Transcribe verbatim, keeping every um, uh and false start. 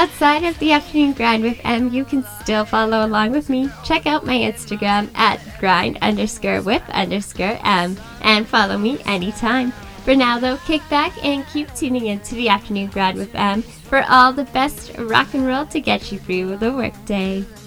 outside of the afternoon grind with M, you can still follow along with me. Check out my Instagram at grind underscore with underscore M and follow me anytime. For now though, kick back and keep tuning in to the afternoon grind with M for all the best rock and roll to get you through the workday.